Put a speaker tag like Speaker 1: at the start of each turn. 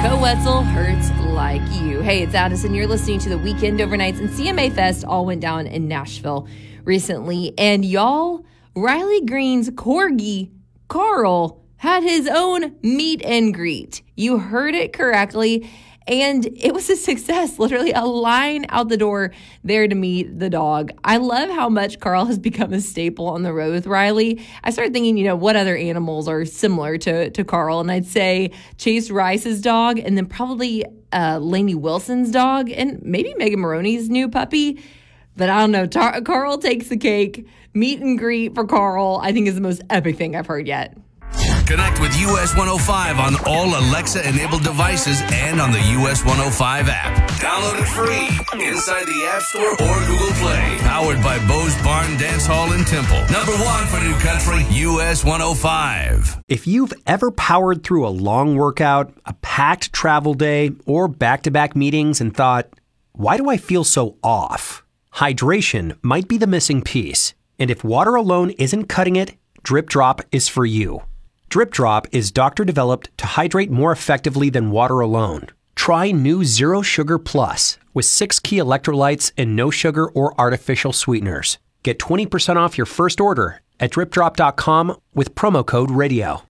Speaker 1: Go Wetzel hurts like you. Hey, it's Addison. You're listening to the Weekend Overnights, and CMA Fest all went down in Nashville recently. And y'all, Riley Green's corgi, Carl, had his own meet and greet. You heard it correctly. And it was a success, literally a line out the door there to meet the dog. I love how much Carl has become a staple on the road with Riley. I started thinking, what other animals are similar to Carl? And I'd say Chase Rice's dog, and then probably Lainey Wilson's dog, and maybe Megan Maroney's new puppy. But I don't know. Carl takes the cake. Meet and greet for Carl, I think, is the most epic thing I've heard yet.
Speaker 2: Connect with US 105 on all Alexa-enabled devices and on the US 105 app. Download it free inside the App Store or Google Play. Powered by Bo's Barn Dance Hall in Temple. Number one for New Country, US 105.
Speaker 3: If you've ever powered through a long workout, a packed travel day, or back-to-back meetings and thought, why do I feel so off? Hydration might be the missing piece. And if water alone isn't cutting it, Drip Drop is for you. Drip Drop is doctor-developed to hydrate more effectively than water alone. Try new Zero Sugar Plus with 6 key electrolytes and no sugar or artificial sweeteners. Get 20% off your first order at dripdrop.com with promo code RADIO.